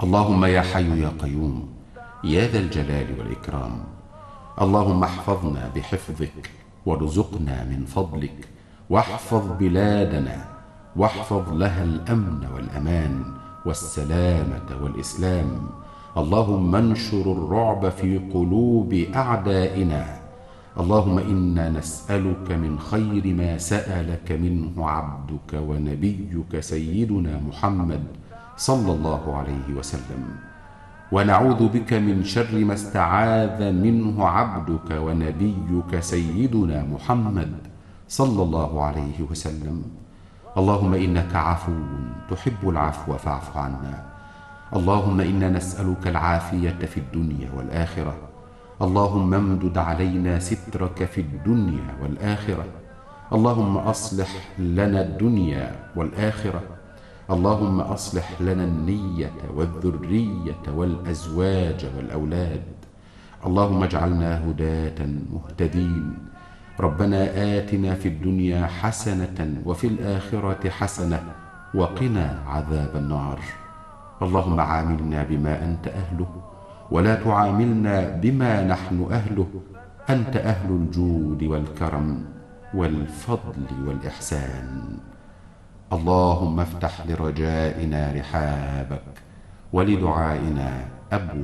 اللهم يا حي يا قيوم يا ذا الجلال والإكرام، اللهم احفظنا بحفظك وارزقنا من فضلك، واحفظ بلادنا واحفظ لها الأمن والأمان والسلامة والإسلام. اللهم انشر الرعب في قلوب أعدائنا. اللهم إنا نسألك من خير ما سألك منه عبدك ونبيك سيدنا محمد صلى الله عليه وسلم، ونعوذ بك من شر ما استعاذ منه عبدك ونبيك سيدنا محمد صلى الله عليه وسلم. اللهم إنك عفو تحب العفو فاعف عنا. اللهم إنا نسألك العافية في الدنيا والآخرة. اللهم امدد علينا سترك في الدنيا والآخرة. اللهم أصلح لنا الدنيا والآخرة. اللهم أصلح لنا النية والذرية والأزواج والأولاد. اللهم اجعلنا هداة مهتدين. ربنا آتنا في الدنيا حسنة وفي الآخرة حسنة وقنا عذاب النار. اللهم عاملنا بما أنت أهله ولا تعاملنا بما نحن أهله. أنت أهل الجود والكرم والفضل والإحسان. اللهم افتح لرجائنا رحابك ولدعائنا أبوابك.